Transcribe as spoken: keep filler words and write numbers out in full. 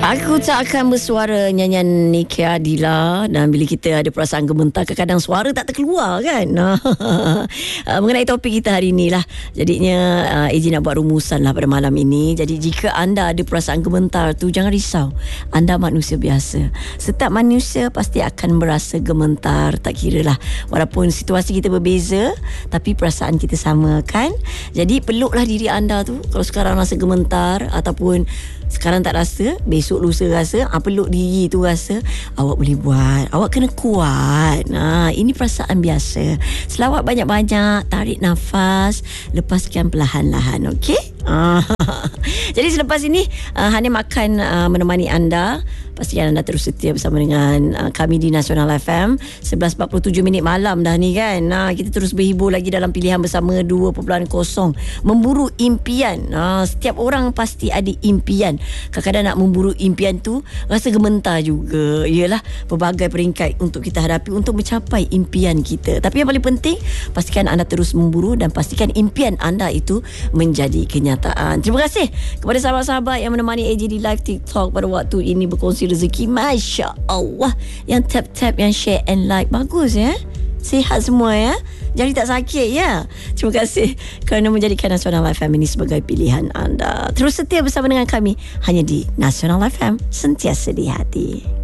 Aku tak akan bersuara, nyanyian Nike Adila. Dan bila kita ada perasaan gementar, kadang-kadang suara tak terkeluar kan. Mengenai topik kita hari ni lah, jadinya uh, A J nak buat rumusan lah pada malam ini. Jadi jika anda ada perasaan gementar tu, jangan risau, anda manusia biasa. Setiap manusia pasti akan berasa gementar, tak kira lah walaupun situasi kita berbeza, tapi perasaan kita sama kan. Jadi peluklah diri anda tu. Kalau sekarang rasa gementar ataupun sekarang tak rasa, besok lusa rasa, ah, peluk diri tu rasa, awak boleh buat, awak kena kuat. Nah, ini perasaan biasa. Selawat banyak-banyak, tarik nafas, lepaskan perlahan-lahan, okey? Ah. Jadi selepas ini uh, Hanim akan uh, menemani anda. Pastikan anda terus setia bersama dengan uh, kami di Nasional F M. sebelas empat puluh tujuh minit malam dah ni kan. Nah, kita terus berhibur lagi dalam pilihan bersama dua titik kosong. Memburu impian. Nah, setiap orang pasti ada impian. Kadang-kadang nak memburu impian tu rasa gementar juga. Ialah pelbagai peringkat untuk kita hadapi untuk mencapai impian kita. Tapi yang paling penting, pastikan anda terus memburu dan pastikan impian anda itu menjadi kenyataan. Terima kasih kepada sahabat-sahabat yang menemani A J di live TikTok pada waktu ini, berkongsi rezeki. Masya Allah, yang tap-tap, yang share and like, bagus ya. Sihat semua ya. Jadi tak sakit ya. Terima kasih kerana menjadikan Nasional F M ini sebagai pilihan anda. Terus setia bersama dengan kami hanya di Nasional F M, sentiasa di hati.